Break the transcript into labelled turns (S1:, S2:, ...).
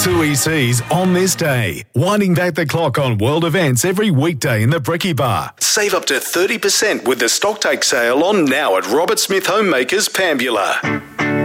S1: Two ECs on this day. Winding back the clock on world events every weekday in the Bricky Bar. Save up to 30% with the stocktake sale on now at Robert Smith Homemakers, Pambula.